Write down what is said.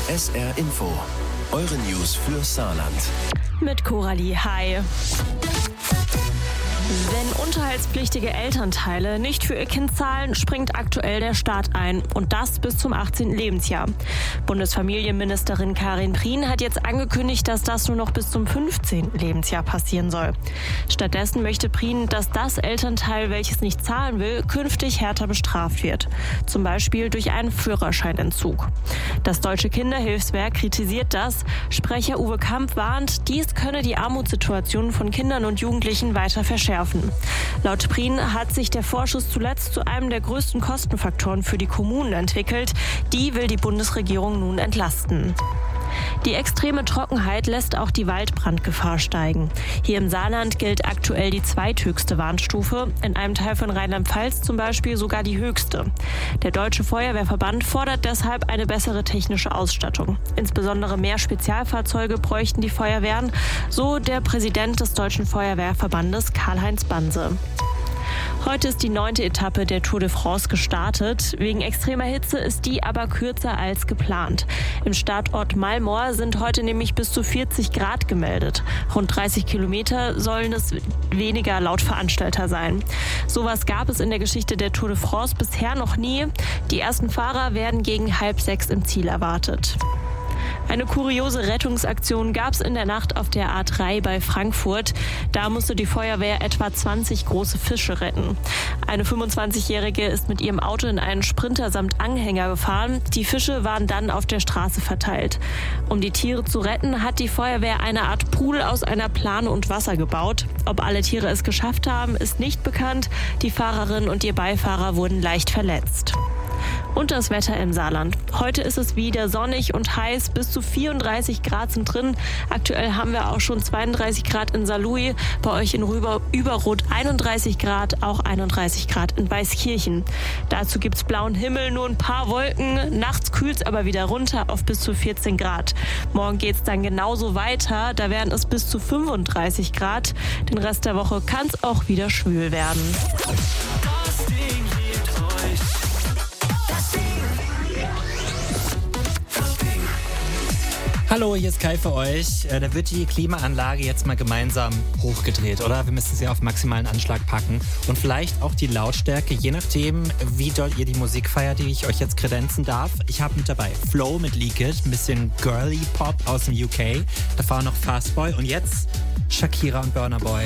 SR Info. Eure News für Saarland. Mit Coralie, hi. Wenn unterhaltspflichtige Elternteile nicht für ihr Kind zahlen, springt aktuell der Staat ein. Und das bis zum 18. Lebensjahr. Bundesfamilienministerin Karin Prien hat jetzt angekündigt, dass das nur noch bis zum 15. Lebensjahr passieren soll. Stattdessen möchte Prien, dass das Elternteil, welches nicht zahlen will, künftig härter bestraft wird. Zum Beispiel durch einen Führerscheinentzug. Das Deutsche Kinderhilfswerk kritisiert das. Sprecher Uwe Kamp warnt, dies könne die Armutssituation von Kindern und Jugendlichen weiter verschärfen. Laut Prien hat sich der Vorschuss zuletzt zu einem der größten Kostenfaktoren für die Kommunen entwickelt. Die will die Bundesregierung nun entlasten. Die extreme Trockenheit lässt auch die Waldbrandgefahr steigen. Hier im Saarland gilt aktuell die zweithöchste Warnstufe, in einem Teil von Rheinland-Pfalz zum Beispiel sogar die höchste. Der Deutsche Feuerwehrverband fordert deshalb eine bessere technische Ausstattung. Insbesondere mehr Spezialfahrzeuge bräuchten die Feuerwehren, so der Präsident des Deutschen Feuerwehrverbandes Karl-Heinz Banse. Heute ist die 9. Etappe der Tour de France gestartet. Wegen extremer Hitze ist die aber kürzer als geplant. Im Startort Malmor sind heute nämlich bis zu 40 Grad gemeldet. Rund 30 Kilometer sollen es weniger laut Veranstalter sein. Sowas gab es in der Geschichte der Tour de France bisher noch nie. Die ersten Fahrer werden gegen 5:30 im Ziel erwartet. Eine kuriose Rettungsaktion gab es in der Nacht auf der A3 bei Frankfurt. Da musste die Feuerwehr etwa 20 große Fische retten. Eine 25-Jährige ist mit ihrem Auto in einen Sprinter samt Anhänger gefahren. Die Fische waren dann auf der Straße verteilt. Um die Tiere zu retten, hat die Feuerwehr eine Art Pool aus einer Plane und Wasser gebaut. Ob alle Tiere es geschafft haben, ist nicht bekannt. Die Fahrerin und ihr Beifahrer wurden leicht verletzt. Und das Wetter im Saarland. Heute ist es wieder sonnig und heiß. Bis zu 34 Grad sind drin. Aktuell haben wir auch schon 32 Grad in Saarlouis. Bei euch in Überrot 31 Grad, auch 31 Grad in Weißkirchen. Dazu gibt's blauen Himmel, nur ein paar Wolken. Nachts kühlt's aber wieder runter auf bis zu 14 Grad. Morgen geht's dann genauso weiter. Da werden es bis zu 35 Grad. Den Rest der Woche kann's auch wieder schwül werden. Hallo, hier ist Kai für euch. Da wird die Klimaanlage jetzt mal gemeinsam hochgedreht, oder? Wir müssen sie auf maximalen Anschlag packen. Und vielleicht auch die Lautstärke, je nachdem, wie doll ihr die Musik feiert, die ich euch jetzt kredenzen darf. Ich habe mit dabei Flow mit Leak It, ein bisschen Girly Pop aus dem UK. Davor noch Fastboy und jetzt Shakira und Burna Boy.